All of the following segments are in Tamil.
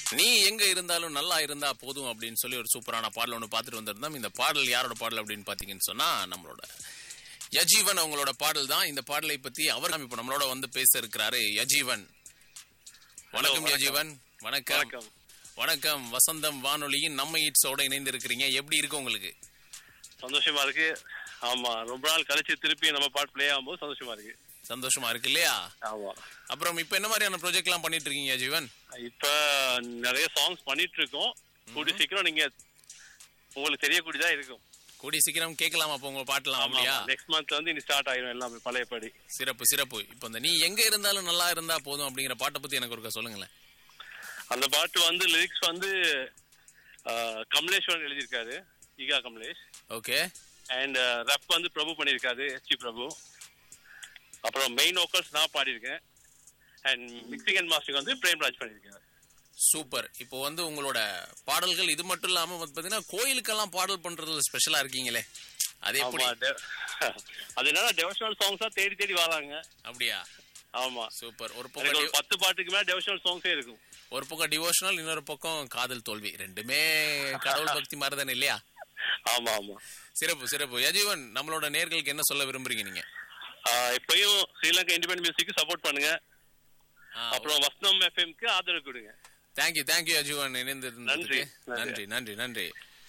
நீ எங்க இருந்தாலும் நல்லா இருந்தா போதும் அப்படின்னு சொல்லி ஒரு சூப்பரான பாடல் ஒன்று பார்த்துட்டு வந்திருந்தோம். இந்த பாடல் யாரோட பாடல் அப்படின்னு பாத்தீங்கன்னு சொன்னா நம்மளோட யஜீவன் அவங்களோட பாடல் தான். இந்த பாடலை பத்தி அவர் இப்ப நம்மளோட வந்து பேச இருக்கிறாரு. யஜீவன், வணக்கம் யஜீவன். வணக்கம். வணக்கம். வசந்தம் வானொலியின் நம்ம ஈட்ஸோட இணைந்து இருக்கிறீங்க. எப்படி இருக்கு உங்களுக்கு? சந்தோஷமா இருக்கு. ஆமா, ரொம்ப நாள் கழிச்சு திருப்பி நம்ம பாட்டு பிளே ஆகும்போது சந்தோஷமா இருக்கு. சந்தோஷமா இருக்கு இல்லையா? ஆமா. அப்புறம் இப்ப என்ன மாதிரியான ப்ராஜெக்ட் எல்லாம் பண்ணிட்டு இருக்கீங்க ஜீவன்? இப்ப நிறைய சாங்ஸ் பண்ணிட்டு இருக்கோம். கூடி சீக்கிரம் நீங்க உங்களுக்கு தெரியக்கூடியதா இருக்கும். கூடி சீக்கிரம் கேட்கலாமா அப்ப உங்க பாட்டுலாம்? அப்படியா? நெக்ஸ்ட் மந்த்ல வந்து இனி ஸ்டார்ட் ஆயிரும் எல்லாமே பழையபடி. சிறப்பு சிறப்பு. இப்ப இந்த நீ எங்க இருந்தாலும் நல்லா இருந்தா போதும் அப்படிங்கிற பாட்டை பத்தி எனக்கு ஒருக்கா சொல்லுங்களேன். அந்த பாட்டு வந்து லிரிக்ஸ் வந்து கமலேஸ்வரன் எழுதியிருக்காரு, ஈகா கமலேஷ். ஓகே. அண்ட் ரப் வந்து பிரபு பண்ணியிருக்காரு, எஸ்டி பிரபு. அப்புறம் மெயின் வோக்கல்ஸ் நான் பாடியிருக்கேன். அண்ட் மிக்சிங் அண்ட் மாஸ்டரிங் வந்து பிரேம்ராஜ் பண்ணியிருக்காரு. சூப்பர். இப்போ வந்து உங்களோட பாடல்கள் இது மட்டும் இல்லாம பாத்தீங்கன்னா கோயிலுக்கெல்லாம் பாடல் பண்றதுல ஸ்பெஷலா இருக்கீங்களே, அதே அது என்னன்னா டெவோஷனல் சாங்ஸா தேடி தேடி வராங்க. அப்படியா? ஆமா, சூப்பர். ஒரு 10 பாட்டுக்கு மேல டெவோஷனல் சாங்ஸே இருக்கும். ஒரு பக்கம் டிவோஷனல், இன்னொரு பக்கம் காதல் தோல்வி, ரெண்டுமே கடவுள் பக்தி மாதிரி தானே இல்லையா? ஆமா ஆமா. சிறப்பு சிறப்பு. யஜீவன், நம்மளோட நேர்களுக்கு என்ன சொல்ல விரும்புறீங்க நீங்க? இப்பயும் ஸ்ரீலங்கா இண்டிபெண்டன்ட் மியூசிக்கு சப்போர்ட் பண்ணுங்க. அப்புறம் வசந்தம் எஃப்எம்க்கு ஆதரவு கொடுங்க. தேங்க்யூ தேங்க்யூ யஜீவன், இணைந்திருந்ததுக்கு நன்றி நன்றி நன்றி.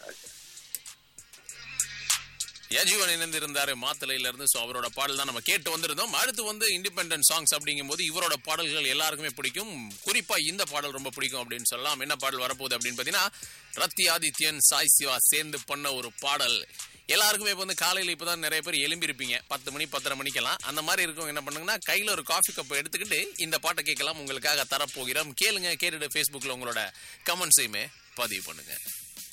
யஜீவன் இணைந்திருந்தாரு மாத்தலையில இருந்து. சோ அவரோட பாடல் தான் நம்ம கேட்டு வந்திருந்தோம். அடுத்து வந்து இண்டிபெண்டன்ட் சாங்ஸ் அப்படிங்கும் போது இவரோட பாடல்கள் எல்லாருக்குமே பிடிக்கும். குறிப்பா இந்த பாடல் ரொம்ப பிடிக்கும் அப்படின்னு சொல்லலாம். என்ன பாடல் வரப்போகுது அப்படின்னு பாத்தீங்கன்னா, ரத்தி ஆதித்யன் சாய் சிவா சேர்ந்து பண்ண ஒரு பாடல். எல்லாருக்குமே இப்ப வந்து காலையில இப்பதான் நிறைய பேர் எழும்பிருப்பீங்க, 10 மணி 10:30 மணிக்கெல்லாம். அந்த மாதிரி இருக்கும் என்ன பண்ணுங்கன்னா, கையில ஒரு காஃபி கப்பை எடுத்துக்கிட்டு இந்த பாட்டை கேட்கலாம். உங்களுக்காக தரப்போகிறோம். கேளுங்க. கேட்டுட்டு Facebookல உங்களோட கமெண்ட்ஸையுமே பதிவு பண்ணுங்க.